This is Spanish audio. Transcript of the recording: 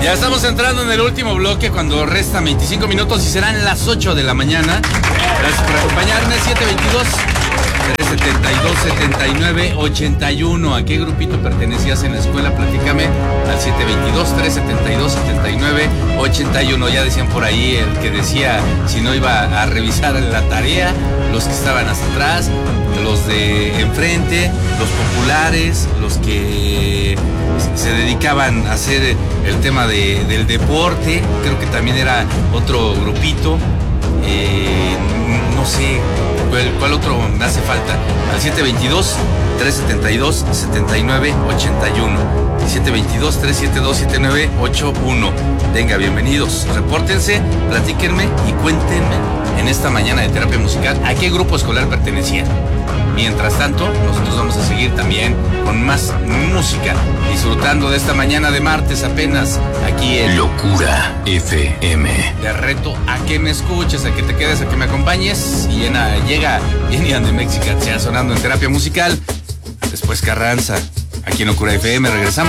Ya estamos entrando en el último bloque cuando restan 25 minutos y serán las 8 de la mañana. Gracias por acompañarme. 722-372-7981. ¿A qué grupito pertenecías en la escuela? Platícame al 722-372-7981. Ya decían por ahí el que decía si no iba a revisar la tarea, los que estaban hasta atrás, los de enfrente, los populares, los que se dedicaban a hacer el tema del deporte. Creo que también era otro grupito. No sé cuál otro me hace falta. Al 722-372-7981. 722-372-7981. Venga, bienvenidos. Repórtense, platíquenme y cuéntenme en esta mañana de terapia musical a qué grupo escolar pertenecían. Mientras tanto, nosotros vamos a seguir también con más música, disfrutando de esta mañana de martes apenas aquí en Locura FM. Te reto a que me escuches, a que te quedes, a que me acompañes. Y llega Jenny and the Mexicans ya sonando en terapia musical. Después Carranza, aquí en Locura FM. Regresamos.